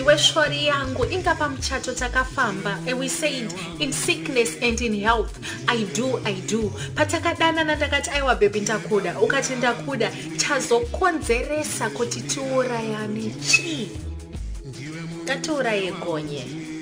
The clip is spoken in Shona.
ndiwe shori yangu inga pamuchato takafamba, and we said in sickness and in health I do. Patakadana takati aiwa baby ndakuda, ukati ndakuda chazokonzeresa kuti tiurayane chi. Ngatiuraye gonye.